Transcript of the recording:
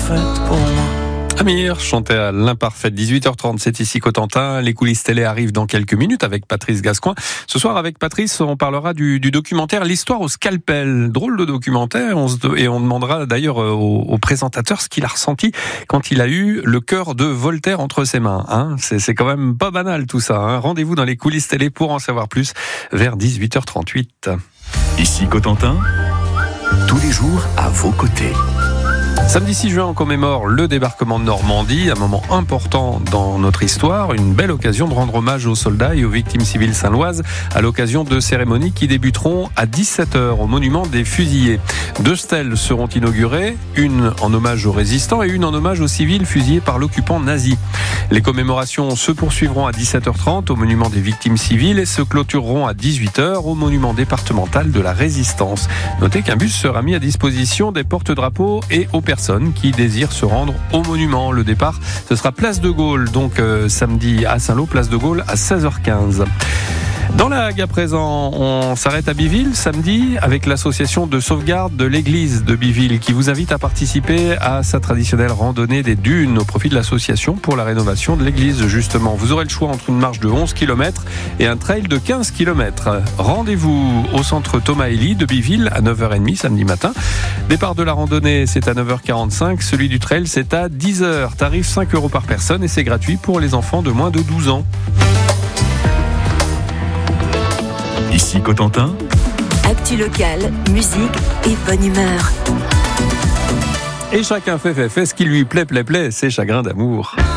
l'imparfaite pour moi. Amir chantait à l'imparfaite. 18h30, c'est ici Cotentin. Les coulisses télé arrivent dans quelques minutes avec Patrice Gascoigne. Ce soir, avec Patrice, on parlera du documentaire L'histoire au scalpel. Drôle de documentaire. Et on demandera d'ailleurs au présentateur ce qu'il a ressenti quand il a eu le cœur de Voltaire entre ses mains. Hein, c'est quand même pas banal tout ça. Hein. Rendez-vous dans les coulisses télé pour en savoir plus vers 18h38. Ici Cotentin, tous les jours à vos côtés. Samedi 6 juin, on commémore le débarquement de Normandie, un moment important dans notre histoire, une belle occasion de rendre hommage aux soldats et aux victimes civiles saint-loises à l'occasion de cérémonies qui débuteront à 17h au monument des fusillés. 2 stèles seront inaugurées, une en hommage aux résistants et une en hommage aux civils fusillés par l'occupant nazi. Les commémorations se poursuivront à 17h30 au monument des victimes civiles et se clôtureront à 18h au monument départemental de la Résistance. Notez qu'un bus sera mis à disposition des porte-drapeaux et aux personnes qui désirent se rendre au monument. Le départ, ce sera place de Gaulle, donc samedi à Saint-Lô, place de Gaulle à 16h15. Dans la Hague à présent, on s'arrête à Biville samedi avec l'association de sauvegarde de l'église de Biville qui vous invite à participer à sa traditionnelle randonnée des dunes au profit de l'association pour la rénovation de l'église justement. Vous aurez le choix entre une marche de 11 km et un trail de 15 km. Rendez-vous au centre Thomas Elie de Biville à 9h30 samedi matin. Départ de la randonnée, c'est à 9h45. Celui du trail, c'est à 10h. Tarif 5 € par personne et c'est gratuit pour les enfants de moins de 12 ans. Ici Cotentin, actu locale, musique et bonne humeur. Et chacun fait ce qui lui plaît, c'est Chagrin d'amour.